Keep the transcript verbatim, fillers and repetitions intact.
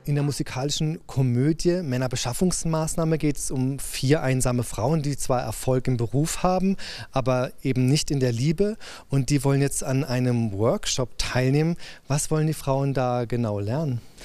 In der musikalischen Komödie Männerbeschaffungsmaßnahme geht es um vier einsame Frauen, die zwar Erfolg im Beruf haben, aber eben nicht in der Liebe. Und die wollen jetzt an einem Workshop teilnehmen. Was wollen die Frauen da genau lernen?